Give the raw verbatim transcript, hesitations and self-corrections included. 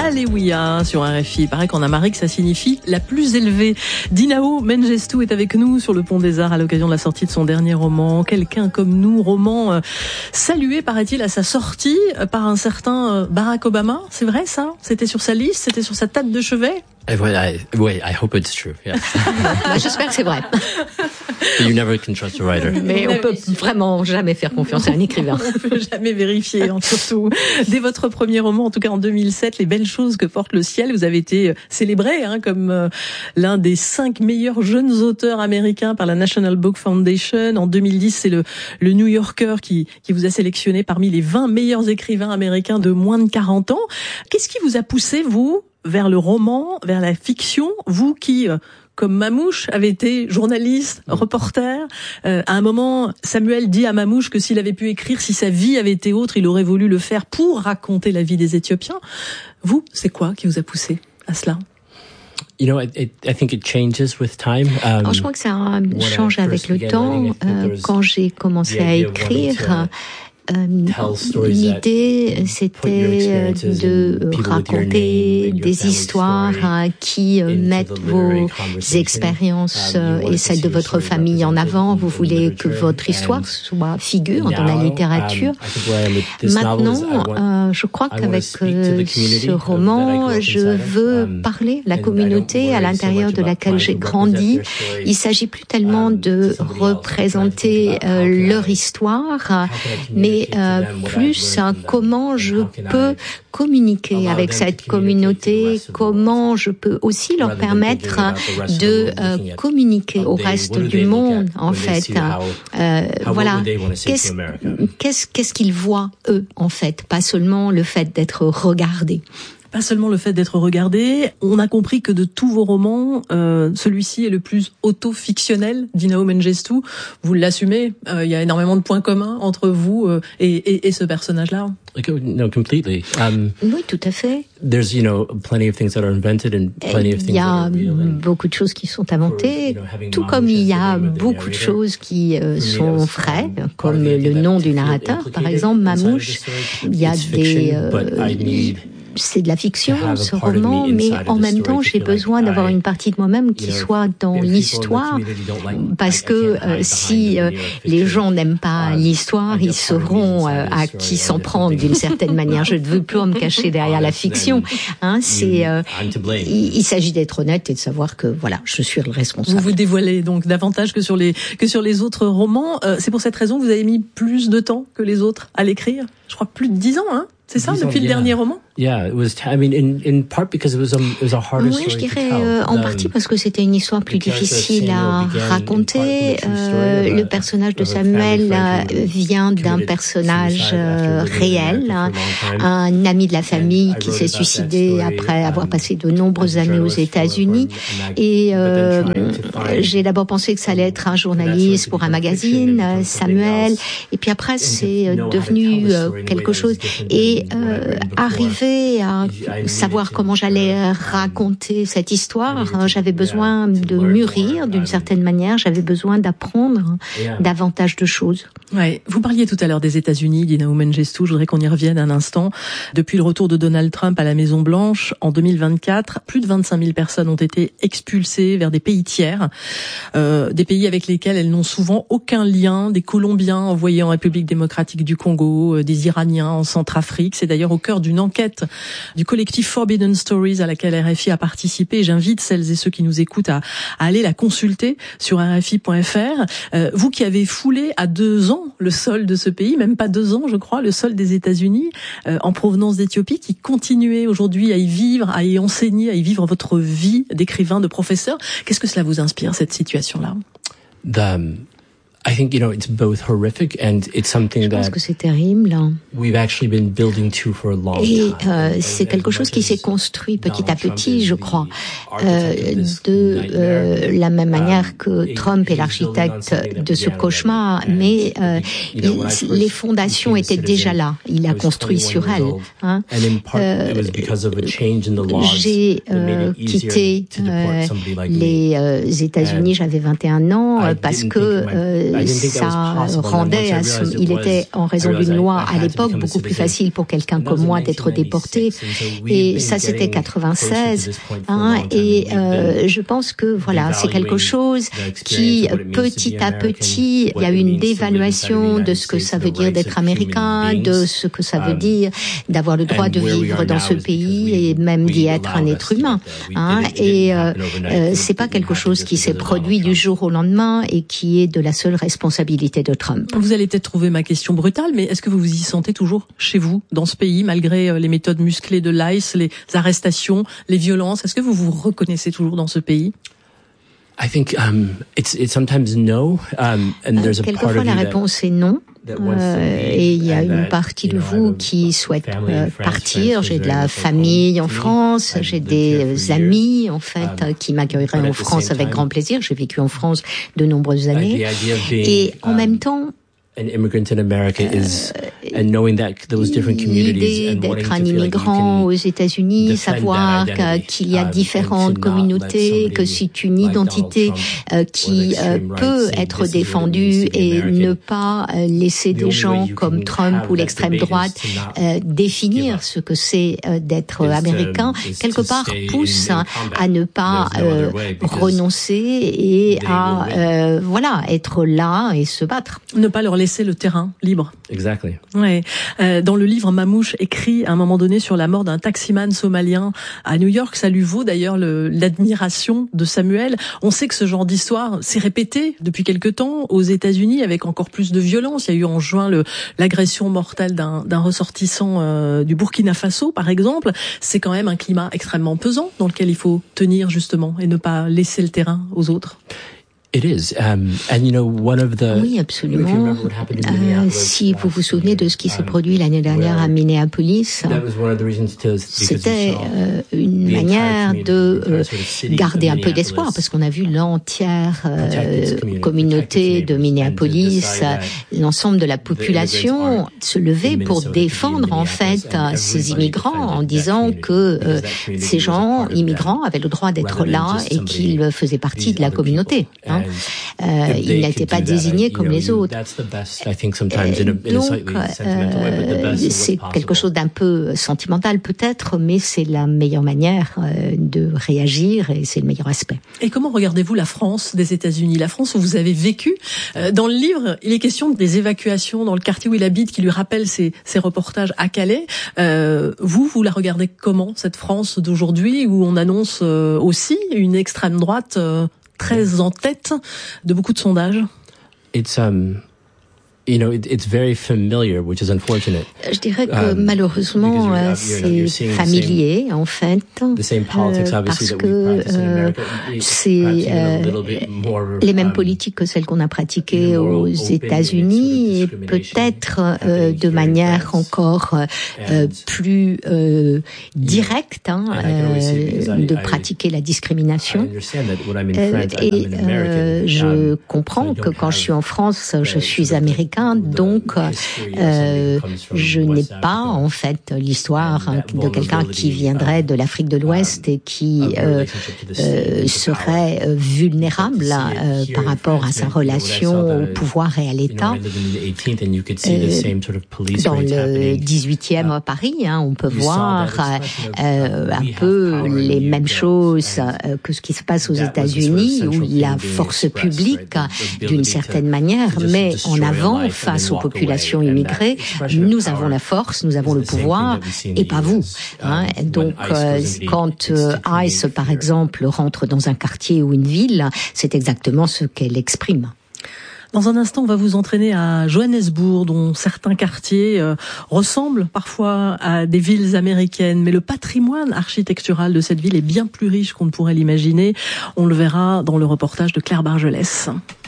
Alléluia sur R F I. Il paraît qu'en amharique, ça signifie la plus élevée. Dinao Mengestou est avec nous sur le Pont des Arts à l'occasion de la sortie de son dernier roman. Quelqu'un comme nous, roman euh, salué, paraît-il, à sa sortie euh, par un certain euh, Barack Obama. C'est vrai ça? C'était sur sa liste? C'était sur sa table de chevet? Oui, I, I, I hope it's true. Yeah. J'espère que c'est vrai. You never can trust a writer. Mais on peut vraiment jamais faire confiance à un écrivain. On peut jamais vérifier, hein, surtout. Dès votre premier roman, en tout cas en deux mille sept, Les belles choses que porte le ciel, vous avez été célébré hein, comme euh, l'un des cinq meilleurs jeunes auteurs américains par la National Book Foundation. En deux mille dix, c'est le, le New Yorker qui, qui vous a sélectionné parmi les vingt meilleurs écrivains américains de moins de quarante ans. Qu'est-ce qui vous a poussé, vous, vers le roman, vers la fiction, vous qui, euh, comme Mamouche, avez été journaliste, reporter. Euh, à un moment, Samuel dit à Mamouche que s'il avait pu écrire, si sa vie avait été autre, il aurait voulu le faire pour raconter la vie des Éthiopiens. Vous, c'est quoi qui vous a poussé à cela? You know, it, it, I think it changes with time. Um, Alors, je crois que ça change avec le temps. Euh, quand j'ai commencé à écrire, Euh, l'idée, c'était de raconter des histoires qui mettent vos expériences et celles de votre famille en avant. Vous voulez que votre histoire soit figure dans la littérature. Maintenant, euh, je crois qu'avec euh, ce roman, je veux parler la communauté à l'intérieur de laquelle j'ai grandi. Il s'agit plus tellement de représenter euh, leur histoire, mais Euh, plus hein, comment je peux communiquer avec cette communauté, comment je peux aussi leur permettre de euh, communiquer au reste du monde, en fait. Euh, voilà, qu'est-ce, qu'est-ce, qu'est-ce qu'ils voient, eux, en fait, pas seulement le fait d'être regardés. Pas seulement le fait d'être regardé, on a compris que de tous vos romans, euh, celui-ci est le plus auto-fictionnel, Dinao Mengestou. Vous l'assumez, euh, il y a énormément de points communs entre vous euh, et, et, et ce personnage-là. No, completely. Um, oui, tout à fait. There's, you know, plenty of things that are invented and plenty of things that are real. Il y a beaucoup de choses qui sont inventées, tout comme il y a beaucoup de choses qui euh, sont vraies, comme le nom du narrateur, par exemple, Mamouche. Il y a des... Euh, c'est de la fiction, ce roman, mais en même temps, j'ai besoin d'avoir une partie de moi-même qui soit dans l'histoire, parce que euh, si euh, les gens n'aiment pas l'histoire, ils sauront euh, à qui s'en prendre d'une certaine manière. Je ne veux plus me cacher derrière la fiction. Hein, c'est, euh, il, il s'agit d'être honnête et de savoir que voilà, je suis le responsable. Vous vous dévoilez donc davantage que sur les que sur les autres romans. Euh, c'est pour cette raison que vous avez mis plus de temps que les autres à l'écrire. Je crois plus de dix ans, hein. C'est ça, depuis le yeah. dernier roman? Yeah, it was. I mean, in in part because it was a it was a harder story Oui, je dirais to tell. euh, en partie parce que c'était une histoire plus difficile à raconter. Euh, le personnage de Samuel euh, vient d'un personnage euh, réel, hein, un ami de la famille qui s'est suicidé après avoir passé de nombreuses années aux États-Unis. Et euh, j'ai d'abord pensé que ça allait être un journaliste pour un magazine, Samuel. Et puis après, c'est devenu euh, quelque chose. Et euh, arriver à savoir comment j'allais raconter cette histoire, j'avais besoin de mûrir d'une certaine manière, j'avais besoin d'apprendre davantage de choses. Ouais, vous parliez tout à l'heure des États-Unis, Dinao Mengestou, je voudrais qu'on y revienne un instant. Depuis le retour de Donald Trump à la Maison Blanche en deux mille vingt-quatre, plus de vingt-cinq mille personnes ont été expulsées vers des pays tiers, euh, des pays avec lesquels elles n'ont souvent aucun lien, des Colombiens envoyés en République démocratique du Congo, euh, des Iraniens en Centrafrique. C'est d'ailleurs au cœur d'une enquête du collectif Forbidden Stories à laquelle R F I a participé. J'invite celles et ceux qui nous écoutent à, à aller la consulter sur R F I point F R. Euh, vous qui avez foulé à deux ans le sol de ce pays, même pas deux ans je crois, le sol des États-Unis, euh, en provenance d'Éthiopie, qui continuez aujourd'hui à y vivre, à y enseigner, à y vivre votre vie d'écrivain, de professeur. Qu'est-ce que cela vous inspire, cette situation-là? The, I think, you know, it's both horrific and it's something that Je pense que c'est terrible. we've actually been building to for a long time. Et euh, c'est quelque chose qui s'est construit petit à petit, je crois, euh, de euh, la même manière que Trump est l'architecte de ce cauchemar, mais euh, il, les fondations étaient déjà là. Il a construit sur elles. Hein. Euh, j'ai euh, quitté euh, les euh, États-Unis, j'avais vingt et un ans, parce que euh, euh, ça rendait, à ce, il était en raison d'une loi à l'époque beaucoup plus facile pour quelqu'un comme moi d'être déporté. Et ça, c'était quatre-vingt-seize. Hein, et euh, je pense que voilà, c'est quelque chose qui, petit à petit, il y a eu une dévaluation de ce que ça veut dire d'être américain, de ce que ça veut dire d'avoir le droit de vivre dans ce pays et même d'y être un être humain. Hein, et euh, euh, c'est pas quelque chose qui s'est produit du jour au lendemain et qui est de la seule responsabilité de Trump. Vous allez peut-être trouver ma question brutale, mais est-ce que vous vous y sentez toujours chez vous, dans ce pays, malgré les méthodes musclées de l'I C E, les arrestations, les violences? Est-ce que vous vous reconnaissez toujours dans ce pays? I think um, it's it's sometimes no, um, and there's a part of you that Quelquefois la réponse est non. Euh, et il y a une partie de vous qui souhaite euh, partir. J'ai de la famille en France, j'ai des amis en fait qui m'accueilleraient en France avec grand plaisir. J'ai vécu en France de nombreuses années. Et en même temps, an immigrant in America is, and knowing that those different communities and d'être un immigrant aux États-Unis, savoir qu'il y a différentes communautés, que c'est une identité qui peut être défendue et ne pas laisser des gens comme Trump ou l'extrême droite définir ce que c'est d'être américain, quelque part pousse à ne pas renoncer et à voilà être là et se battre. Ne pas leur laisser le terrain libre. Exactly. Ouais. Euh, dans le livre, Mamouche écrit à un moment donné sur la mort d'un taximan somalien à New York. Ça lui vaut d'ailleurs le, l'admiration de Samuel. On sait que ce genre d'histoire s'est répété depuis quelque temps aux États-Unis avec encore plus de violence. Il y a eu en juin le, l'agression mortelle d'un, d'un ressortissant euh, du Burkina Faso, par exemple. C'est quand même un climat extrêmement pesant dans lequel il faut tenir justement et ne pas laisser le terrain aux autres. It is, um, and you know, one of the. Oui, absolument. Euh, si vous vous souvenez de ce qui s'est produit l'année dernière à Minneapolis, c'était euh, une manière de euh, garder un peu d'espoir, parce qu'on a vu l'entière euh, communauté de Minneapolis, l'ensemble de la population se lever pour défendre en fait ces immigrants en disant que euh, ces gens immigrants avaient le droit d'être là et qu'ils faisaient partie de la communauté. Hein. Euh, il n'était pas désigné comme les autres. Euh, donc, euh, c'est quelque chose d'un peu sentimental peut-être, mais c'est la meilleure manière euh, de réagir et c'est le meilleur aspect. Et comment regardez-vous la France des États-Unis, la France où vous avez vécu? Dans le livre, il est question des évacuations dans le quartier où il habite, qui lui rappelle ses, ses reportages à Calais. Euh, vous, vous la regardez comment, cette France d'aujourd'hui, où on annonce euh, aussi une extrême droite euh, très en tête de beaucoup de sondages? It's um you know, it, it's very familiar, which is unfortunate. Je dirais que um, malheureusement, uh, c'est familier, same, en fait, euh, parce que euh, c'est euh, les mêmes politiques que celles qu'on a pratiquées aux États-Unis, et peut-être euh, de manière encore euh, plus euh, directe, hein, euh, de pratiquer la discrimination. Euh, et euh, je comprends que quand je suis en France, je suis américain. Donc, euh, je n'ai pas en fait l'histoire hein, de quelqu'un qui viendrait de l'Afrique de l'Ouest et qui euh, euh, serait euh, vulnérable euh, par rapport à sa relation au pouvoir et à l'État. Euh, dans le dix-huitième à Paris, hein, on peut voir euh, un peu les mêmes choses euh, que ce qui se passe aux États-Unis, où la force publique, d'une certaine manière, met en avant face aux populations immigrées, nous avons la force, nous avons le pouvoir, et pas vous. Hein. Donc, euh, quand euh, I C E, par exemple, rentre dans un quartier ou une ville, c'est exactement ce qu'elle exprime. Dans un instant, on va vous entraîner à Johannesburg, dont certains quartiers euh, ressemblent parfois à des villes américaines. Mais le patrimoine architectural de cette ville est bien plus riche qu'on ne pourrait l'imaginer. On le verra dans le reportage de Claire Bargelès.